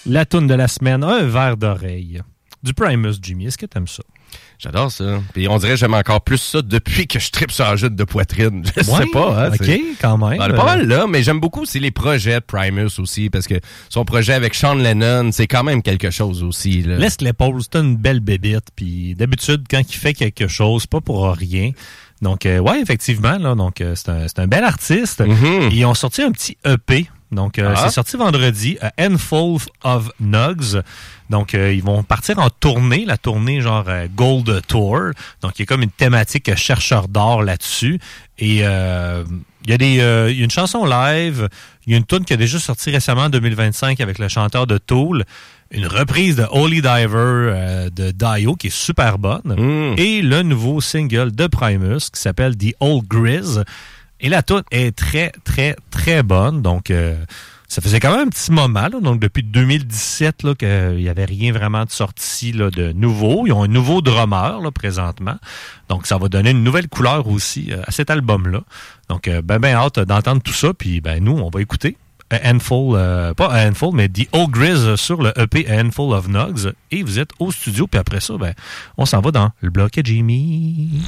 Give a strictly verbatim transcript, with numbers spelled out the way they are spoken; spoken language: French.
La toune de la semaine, un verre d'oreille. Du Primus, Jimmy. Est-ce que t'aimes ça? J'adore ça. Puis on dirait que j'aime encore plus ça depuis que je tripe sur la jute de poitrine. Je ouais, sais pas. Hein, OK, c'est... quand même. On est pas mal là, mais j'aime beaucoup c'est les projets de Primus aussi, parce que son projet avec Sean Lennon, c'est quand même quelque chose aussi. Là. Les Claypool, c'est une belle bébite. Puis d'habitude, quand il fait quelque chose, c'est pas pour rien. Donc, euh, ouais, effectivement, là, donc euh, c'est un, c'est un bel artiste. Mm-hmm. Ils ont sorti un petit E P. Donc, euh, ah. c'est sorti vendredi, A Handful of Nugs. Donc, euh, ils vont partir en tournée, la tournée genre euh, Gold Tour. Donc, il y a comme une thématique chercheur d'or là-dessus. Et euh, il y a des, euh, il y a une chanson live. Il y a une tune qui a déjà sorti récemment en deux mille vingt-cinq avec le chanteur de Tool. Une reprise de Holy Diver euh, de Dio qui est super bonne. Mm. Et le nouveau single de Primus qui s'appelle The Old Grizz. Et la tune est très, très, très bonne. Donc, euh, ça faisait quand même un petit moment. Là, donc, depuis deux mille dix-sept, là, qu'il n'y avait rien vraiment de sorti là, de nouveau. Ils ont un nouveau drummer là, présentement. Donc, ça va donner une nouvelle couleur aussi euh, à cet album-là. Donc, euh, ben, ben hâte d'entendre tout ça. Puis, ben nous, on va écouter A Handful, euh, pas A Handful, mais The Old Grizz sur le E P A Handful of Nugs. Et vous êtes au studio. Puis après ça, ben, on s'en va dans le bloc à Jimmy.